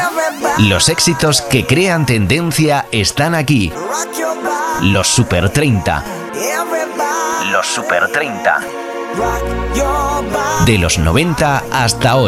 Los éxitos que crean tendencia están aquí. Los Super 30. Los Super 30. De los 90 hasta ahora.